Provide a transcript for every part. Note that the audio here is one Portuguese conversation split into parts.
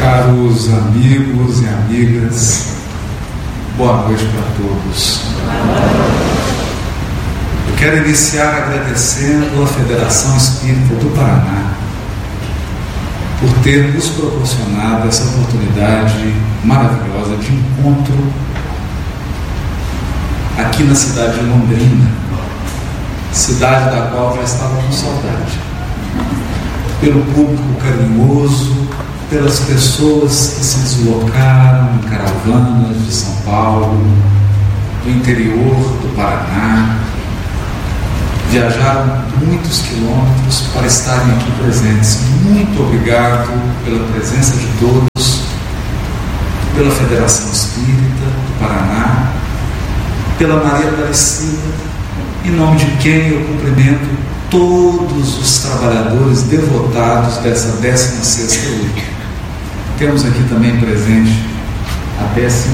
Caros amigos e amigas, boa noite para todos. Eu quero iniciar agradecendo a Federação Espírita do Paraná por ter nos proporcionado essa oportunidade maravilhosa de encontro aqui na cidade de Londrina, cidade da qual já estava com saudade, pelo público carinhoso, pelas pessoas que se deslocaram em caravanas de São Paulo, do interior do Paraná, viajaram muitos quilômetros para estarem aqui presentes. Muito obrigado pela presença de todos, pela Federação Espírita do Paraná, pela Maria Aparecida, em nome de quem eu cumprimento todos os trabalhadores devotados dessa 16ª URI. Temos aqui também presente a 10ª,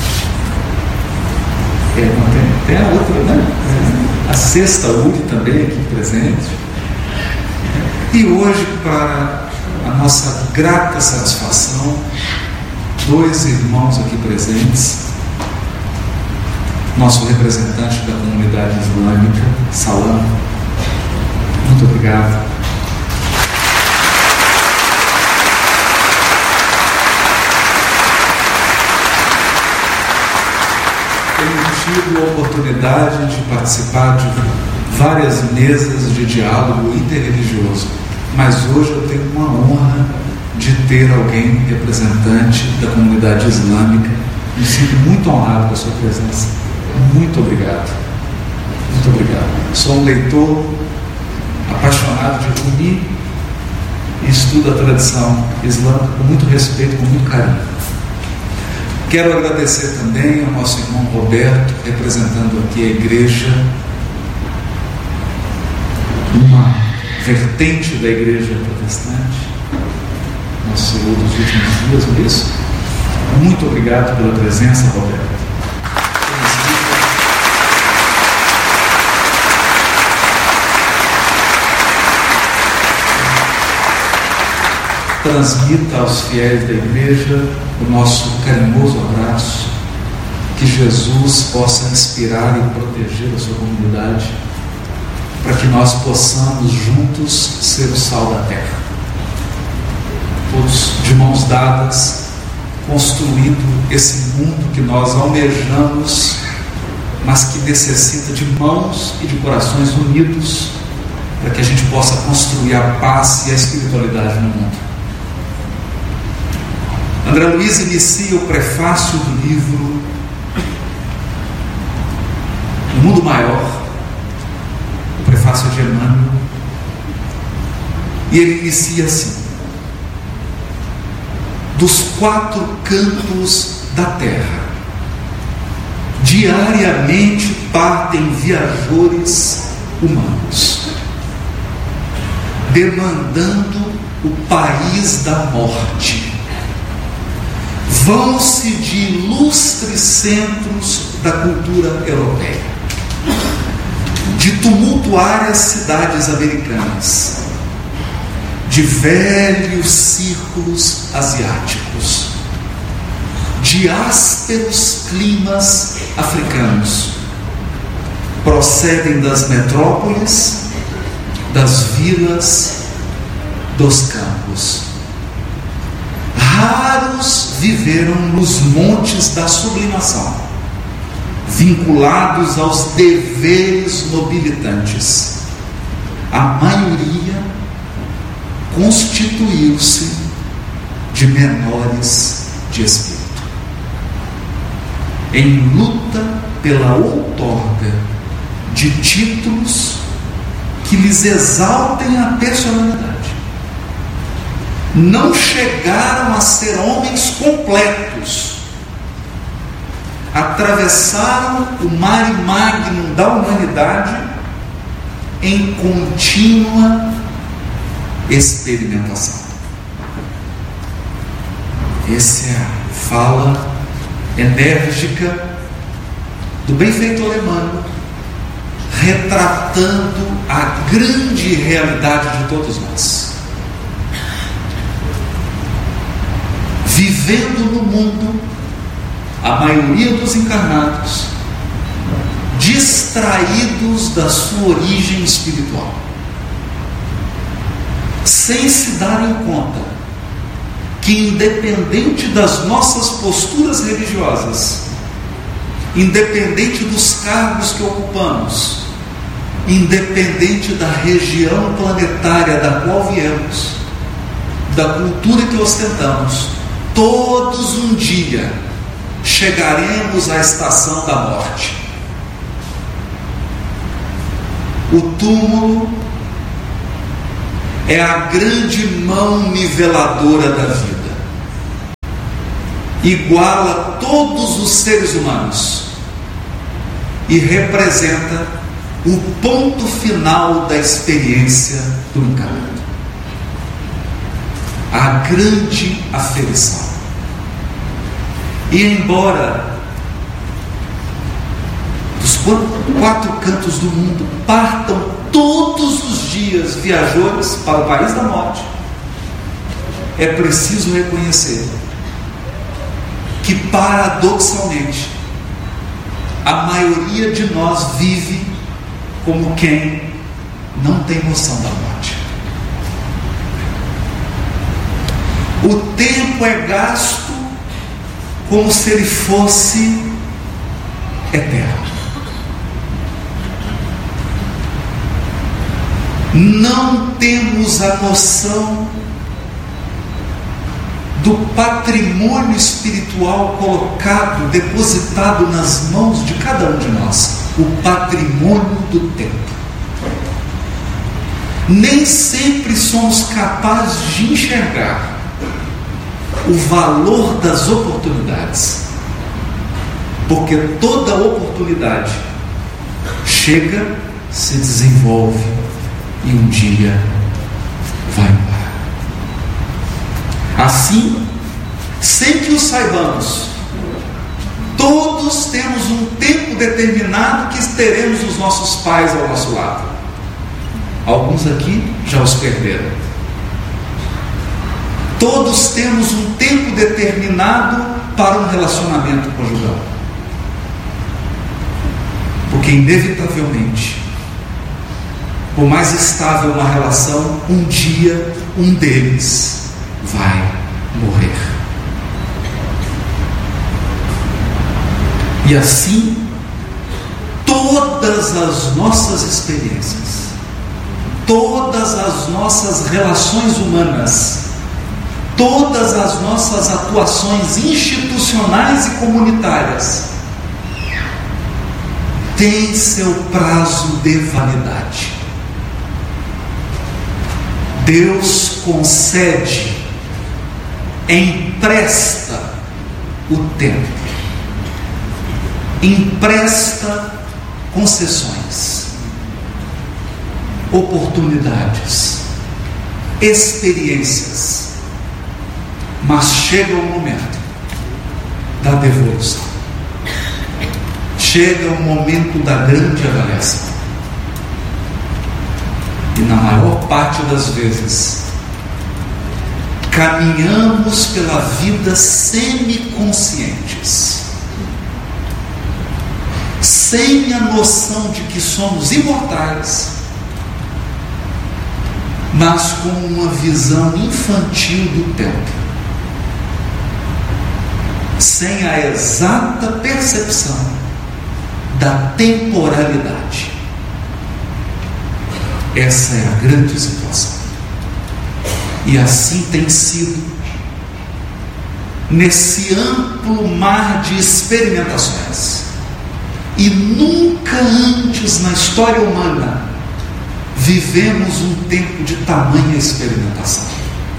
tem a outra, né? A 6ª URI também aqui presente. E hoje, para a nossa grata satisfação, 2 irmãos aqui presentes, nosso representante da comunidade islâmica, Salam, muito obrigado. Tenho tido a oportunidade de participar de várias mesas de diálogo interreligioso, mas hoje eu tenho uma honra de ter alguém representante da comunidade islâmica. Me sinto muito honrado com a sua presença. Muito obrigado. Muito obrigado. Sou um leitor apaixonado de Rumi e estudo a tradição islâmica com muito respeito, com muito carinho. Quero agradecer também ao nosso irmão Roberto, representando aqui a igreja, uma vertente da igreja protestante, nosso Senhor dos últimos dias, não é isso? Muito obrigado pela presença, Roberto. Transmita aos fiéis da igreja o nosso carinhoso abraço, que Jesus possa inspirar e proteger a sua comunidade, para que nós possamos juntos ser o sal da terra, todos de mãos dadas, construindo esse mundo que nós almejamos, mas que necessita de mãos e de corações unidos, para que a gente possa construir a paz e a espiritualidade no mundo. André Luiz inicia o prefácio do livro O Mundo Maior, o prefácio de Emmanuel, e ele inicia assim: dos 4 cantos da terra, diariamente partem viajores humanos, demandando o país da morte. Vão-se de ilustres centros da cultura europeia, de tumultuárias cidades americanas, de velhos círculos asiáticos, de ásperos climas africanos. Procedem das metrópoles, das vilas, dos campos. Raros viveram nos montes da sublimação, vinculados aos deveres nobilitantes. A maioria constituiu-se de menores de espírito, em luta pela outorga de títulos que lhes exaltem a personalidade. Não chegaram a ser homens completos. Atravessaram o mare magnum da humanidade em contínua experimentação. Essa é a fala enérgica do benfeitor Emmanuel, retratando a grande realidade de todos nós. vivendo no mundo, a maioria dos encarnados, distraídos da sua origem espiritual, sem se darem conta que, independente das nossas posturas religiosas, independente dos cargos que ocupamos, independente da região planetária da qual viemos, da cultura que ostentamos, todos um dia chegaremos à estação da morte. O túmulo é a grande mão niveladora da vida, iguala todos os seres humanos e representa o ponto final da experiência do encarnado, a grande aferição. E embora dos 4 cantos do mundo partam todos os dias viajores para o país da morte, é preciso reconhecer que, paradoxalmente, a maioria de nós vive como quem não tem noção da morte. O tempo é gasto como se ele fosse eterno. Não temos a noção do patrimônio espiritual colocado, depositado nas mãos de cada um de nós, o patrimônio do tempo. Nem sempre somos capazes de enxergar o valor das oportunidades, porque toda oportunidade chega, se desenvolve e um dia vai embora. Assim, sem que o saibamos, todos temos um tempo determinado que teremos os nossos pais ao nosso lado. Alguns aqui já os perderam. Todos temos um tempo determinado para um relacionamento conjugal, porque inevitavelmente, por mais estável uma relação, um dia um deles vai morrer. E assim, todas as nossas experiências, todas as nossas relações humanas, todas as nossas atuações institucionais e comunitárias têm seu prazo de validade. Deus concede, empresta o tempo, empresta concessões, oportunidades, experiências, mas chega o momento da devolução, chega o momento da grande avaliação, e na maior parte das vezes caminhamos pela vida semiconscientes, sem a noção de que somos imortais, mas com uma visão infantil do tempo, sem a exata percepção da temporalidade. Essa é a grande situação. E assim tem sido nesse amplo mar de experimentações. E nunca antes na história humana vivemos um tempo de tamanha experimentação.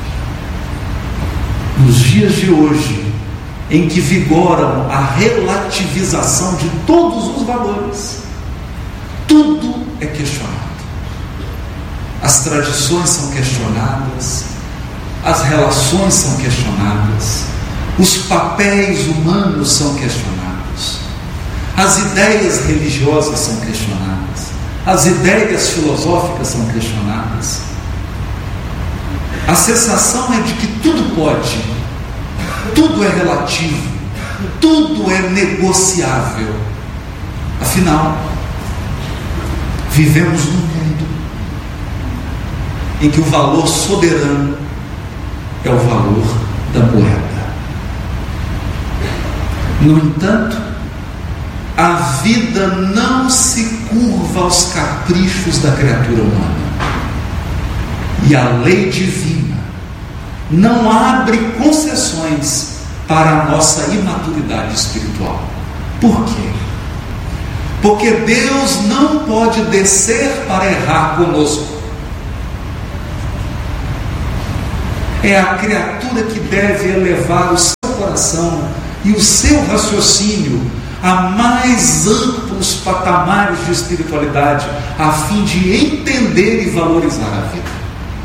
Nos dias de hoje, em que vigoram a relativização de todos os valores, tudo é questionado. As tradições são questionadas, as relações são questionadas, os papéis humanos são questionados, as ideias religiosas são questionadas, as ideias filosóficas são questionadas. A sensação é de que tudo pode, tudo é relativo, tudo é negociável. Afinal, vivemos num mundo em que o valor soberano é o valor da moeda. No entanto, a vida não se curva aos caprichos da criatura humana. E a lei divina não abre concessões para a nossa imaturidade espiritual. Por quê? Porque Deus não pode descer para errar conosco. É a criatura que deve elevar o seu coração e o seu raciocínio a mais amplos patamares de espiritualidade, a fim de entender e valorizar a vida.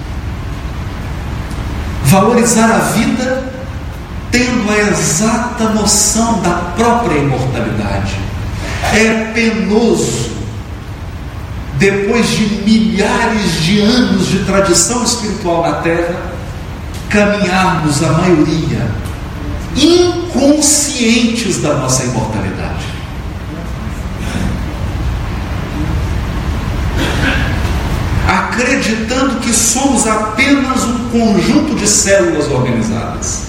Valorizar a vida tendo a exata noção da própria imortalidade. É penoso, depois de milhares de anos de tradição espiritual na Terra, caminharmos, a maioria, inconscientes da nossa imortalidade. Acreditando que somos apenas um conjunto de células organizadas,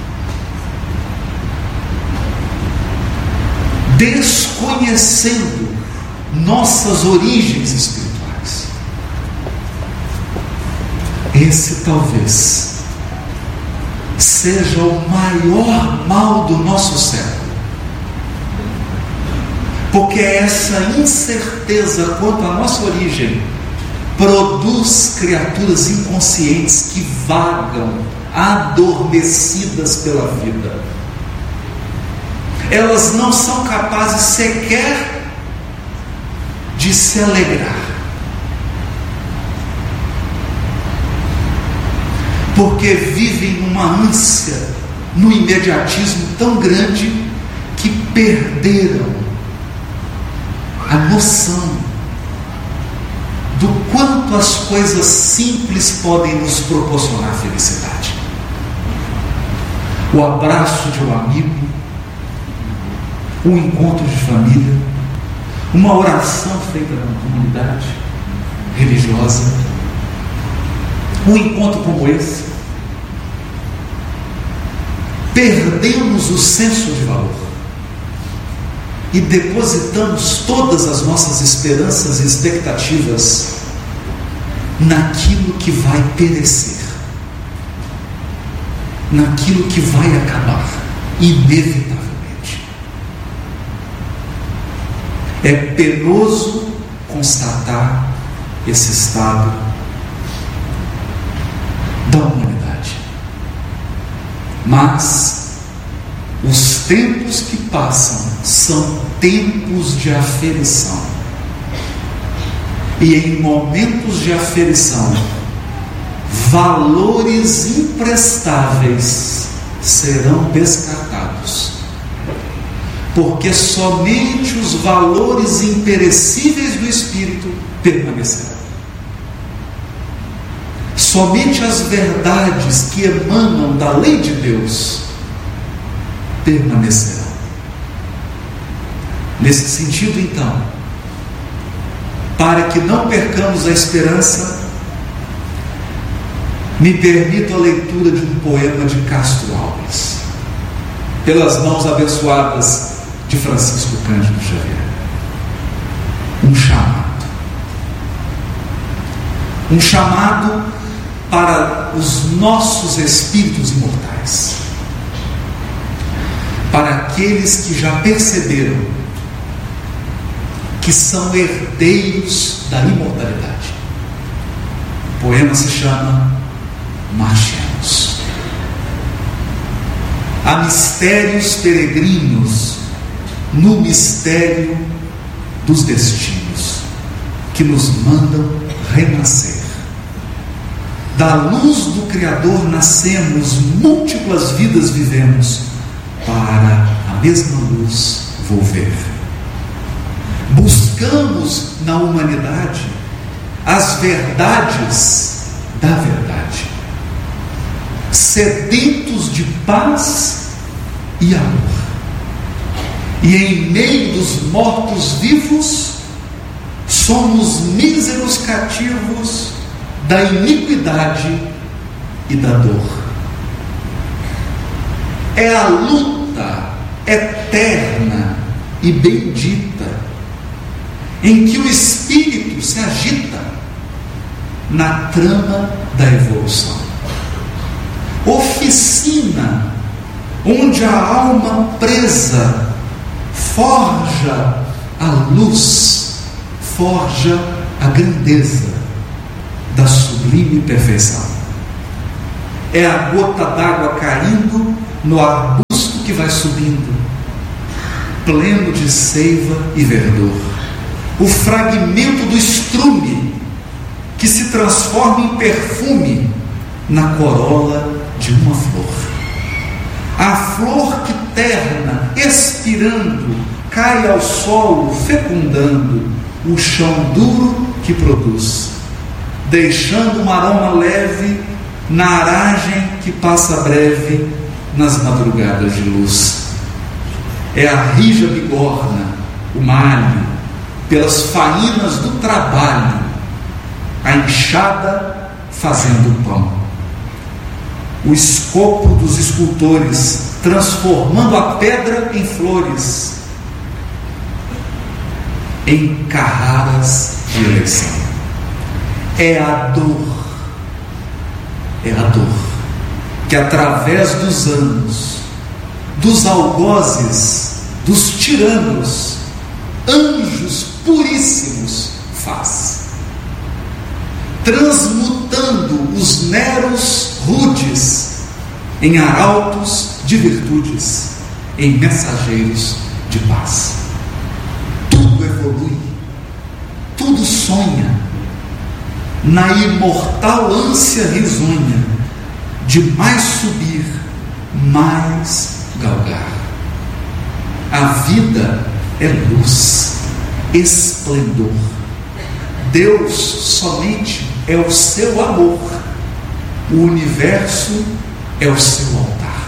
desconhecendo nossas origens espirituais. Esse talvez seja o maior mal do nosso século, porque essa incerteza quanto à nossa origem produz criaturas inconscientes que vagam, adormecidas pela vida. Elas não são capazes sequer de se alegrar, porque vivem numa ânsia, num imediatismo tão grande que perderam a noção do quanto as coisas simples podem nos proporcionar felicidade. O abraço de um amigo, um encontro de família, uma oração feita na comunidade religiosa, um encontro como esse. Perdemos o senso de valor e depositamos todas as nossas esperanças e expectativas naquilo que vai perecer, naquilo que vai acabar, inevitavelmente. É penoso constatar esse estado da humanidade, mas os tempos que passam são tempos de aferição, e em momentos de aferição, valores imprestáveis serão descartados, porque somente os valores imperecíveis do Espírito permanecerão. Somente as verdades que emanam da lei de Deus permanecerão. Nesse sentido, então, para que não percamos a esperança, me permito a leitura de um poema de Castro Alves, pelas mãos abençoadas de Francisco Cândido Xavier. Um chamado para os nossos espíritos imortais, para aqueles que já perceberam que são herdeiros da imortalidade. O poema se chama Marchemos. Há mistérios peregrinos no mistério dos destinos que nos mandam renascer. Da luz do Criador nascemos, múltiplas vidas vivemos, para a mesma luz volver. Buscamos na humanidade as verdades da verdade, sedentos de paz e amor. E em meio dos mortos-vivos, somos míseros cativos da iniquidade e da dor. É a luta eterna e bendita em que o espírito se agita na trama da evolução. Oficina onde a alma presa forja a luz, forja a grandeza da sublime perfeição. É a gota d'água caindo no arbusto que vai subindo, pleno de seiva e verdor. O fragmento do estrume que se transforma em perfume na corola de uma flor. A flor que terna, expirando, cai ao solo, fecundando o chão duro que produz, deixando um aroma leve na aragem que passa breve nas madrugadas de luz. É a rija bigorna, o malho, pelas faínas do trabalho, a enxada fazendo o pão. O escopo dos escultores transformando a pedra em flores, em carraras de eleição. É a dor que através dos anos, dos algozes, dos tiranos, anjos puríssimos faz, transmutando os neros rudes em arautos de virtudes, em mensageiros de paz. Tudo evolui, tudo sonha na imortal ânsia risonha de mais subir, mais galgar. A vida é luz, esplendor. Deus somente é o seu amor. O universo é o seu altar.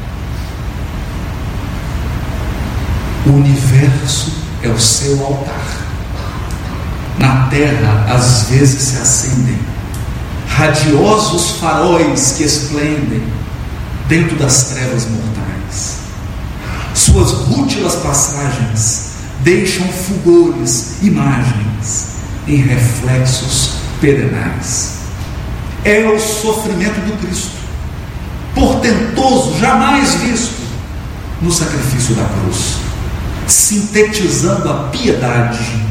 O universo é o seu altar. Na terra, às vezes se acendem radiosos faróis que esplendem dentro das trevas mortais. Suas rútilas passagens deixam fulgores, imagens em reflexos perenais. É o sofrimento do Cristo, portentoso, jamais visto no sacrifício da cruz, sintetizando a piedade,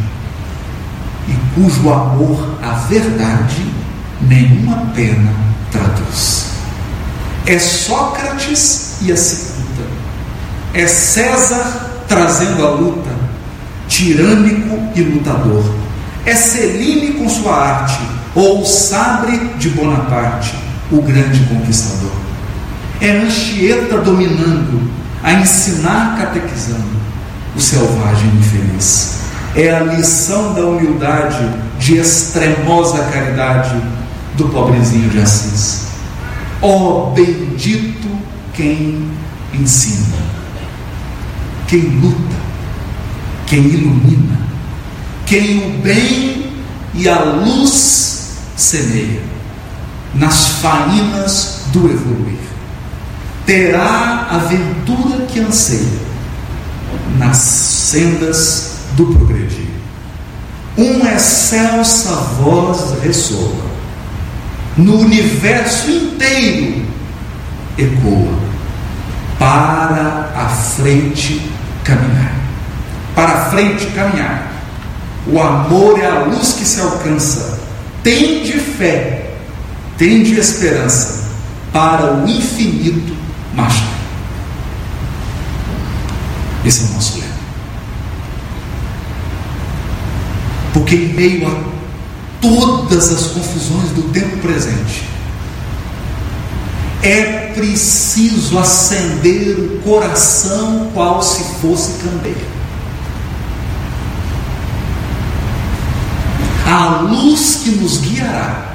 e cujo amor à verdade nenhuma pena traduz. É Sócrates e a cicuta, é César trazendo a luta, tirânico e lutador, é Celine com sua arte, ou o sabre de Bonaparte, o grande conquistador. É Anchieta dominando, a ensinar catequizando o selvagem infeliz. É a lição da humildade, de extremosa caridade do pobrezinho de Assis. Ó bendito quem ensina, quem luta, quem ilumina, quem o bem e a luz semeia nas faínas do evoluir. Terá a ventura que anseia nas sendas do progredir. Uma excelsa voz ressoa, no universo inteiro ecoa, para a frente caminhar. Para a frente caminhar. O amor é a luz que se alcança. Tende fé, tende esperança, para o infinito marchar. Esse é o nosso lema. Porque em meio a todas as confusões do tempo presente, é preciso acender o coração qual se fosse candeia. A luz que nos guiará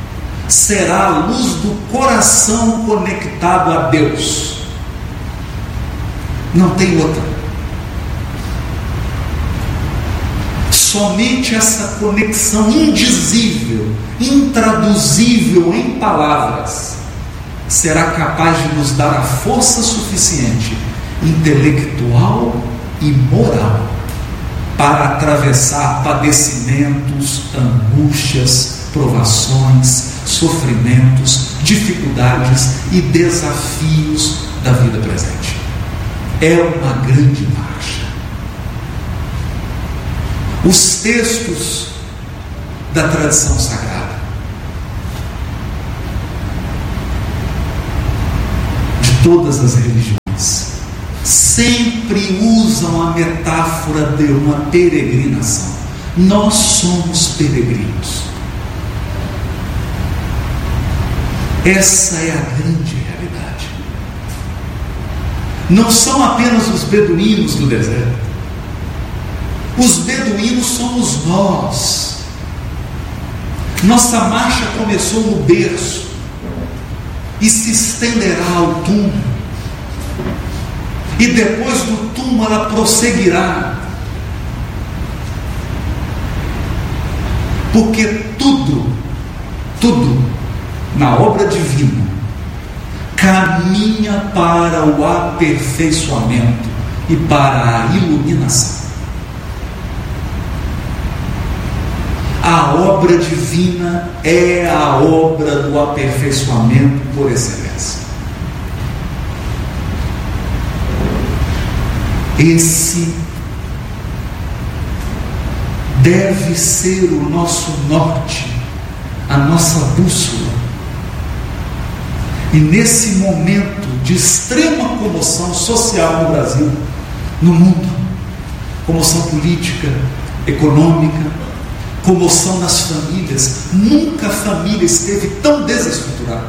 será a luz do coração conectado a Deus, Não tem outra. Somente essa conexão indizível, intraduzível em palavras, será capaz de nos dar a força suficiente, intelectual e moral, para atravessar padecimentos, angústias, provações, sofrimentos, dificuldades e desafios da vida presente. É uma grande marcha. Os textos da tradição sagrada, de todas as religiões, sempre usam a metáfora de uma peregrinação. Nós somos peregrinos. Essa é a grande realidade. Não são apenas os beduínos do deserto. Os beduínos somos nós. Nossa marcha começou no berço e se estenderá ao túmulo. E depois do túmulo ela prosseguirá. Porque tudo na obra divina caminha para o aperfeiçoamento e para a iluminação. A obra divina é a obra do aperfeiçoamento por excelência. Esse deve ser o nosso norte, a nossa bússola. E nesse momento de extrema comoção social no Brasil, no mundo, comoção política, econômica, comoção nas famílias, nunca a família esteve tão desestruturada.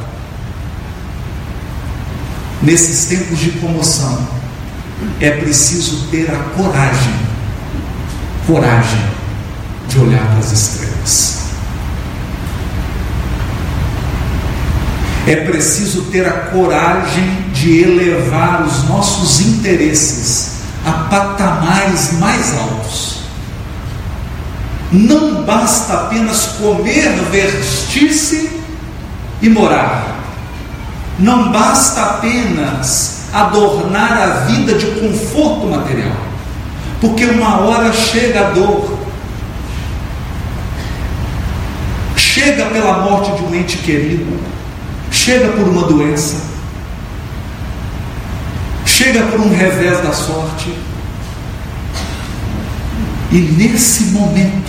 Nesses tempos de comoção, é preciso ter a coragem de olhar para as estrelas. É preciso ter a coragem de elevar os nossos interesses a patamares mais altos. Não basta apenas comer, vestir-se e morar. Não basta apenas adornar a vida de conforto material, porque uma hora chega a dor, chega pela morte de um ente querido, chega por uma doença, chega por um revés da sorte. E nesse momento,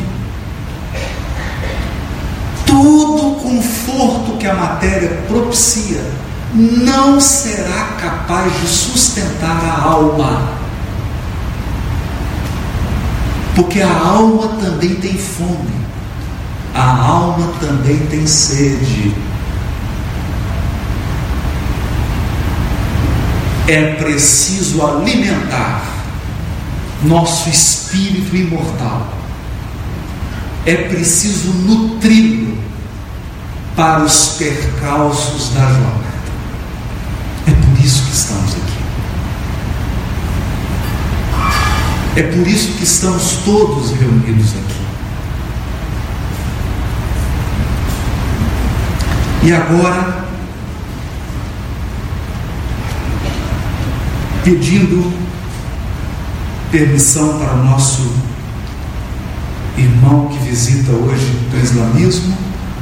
todo o conforto que a matéria propicia não será capaz de sustentar a alma, porque a alma também tem fome, a alma também tem sede. É preciso alimentar nosso espírito imortal. É preciso nutri-lo para os percalços da jornada. É por isso que estamos aqui. É por isso que estamos todos reunidos aqui. E agora, pedindo permissão para o nosso irmão que visita hoje do islamismo,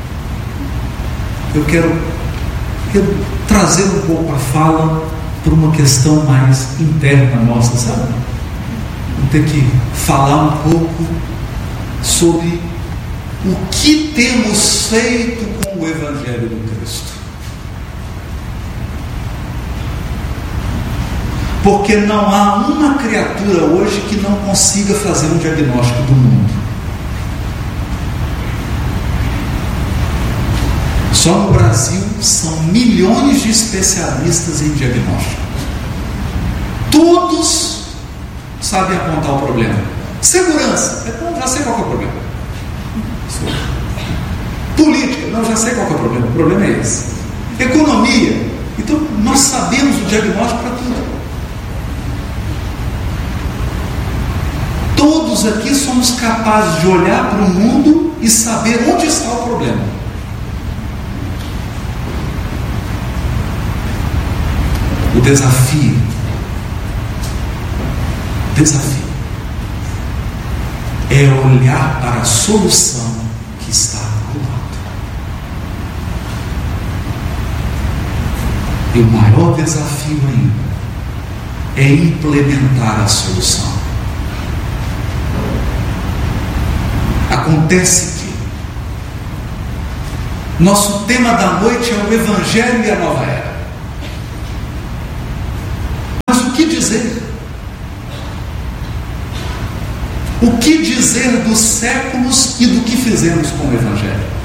eu quero trazer um pouco a fala para uma questão mais interna nossa, sabe? Vou ter que falar um pouco sobre o que temos feito com o Evangelho do Cristo. Porque não há uma criatura hoje que não consiga fazer um diagnóstico do mundo. Só no Brasil são milhões de especialistas em diagnóstico. Todos sabem apontar o problema. Segurança, já sei qual é o problema. Política, já sei qual é o problema é esse. Economia, então nós sabemos o diagnóstico para tudo. todos aqui somos capazes de olhar para o mundo e saber onde está o problema. O desafio é olhar para a solução que está ao lado. E o maior desafio ainda é implementar a solução. Acontece que nosso tema da noite é o Evangelho e a Nova Era. Mas o que dizer? O que dizer dos séculos e do que fizemos com o Evangelho?